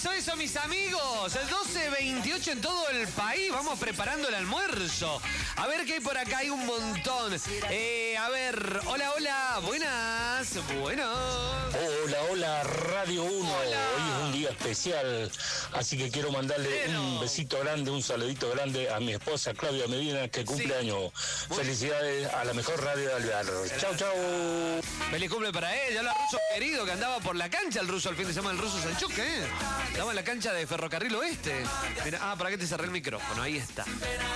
Eso, mis amigos. El 12:28 en todo el país. Vamos preparando el almuerzo. A ver qué hay por acá. Hay un montón. A ver. Hola. Buenas. Hola, Radio 1. Hola. Hoy es un día especial, así que quiero mandarle un besito grande, un saludito grande a mi esposa Claudia Medina, que cumple años. Felicidades a la mejor radio de Alvear. Chau. Feliz cumple para ella. Hola, Ruso querido, que andaba por la cancha el Ruso el fin de semana, el Ruso Sanchuk, Estaba en la cancha de Ferrocarril Oeste. Mirá, ¿para qué te cerré el micrófono? Ahí está.